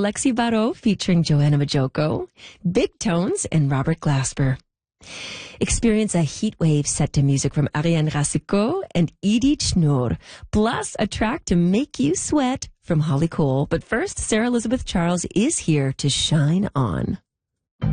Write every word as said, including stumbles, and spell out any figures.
Alexi Barreau featuring Joanna Majoko, Big Tones, and Robert Glasper. Experience a heat wave set to music from Ariane Racicot and Edith Schnur, plus a track to make you sweat from Holly Cole. But first, Sarah Elizabeth Charles is here to shine on.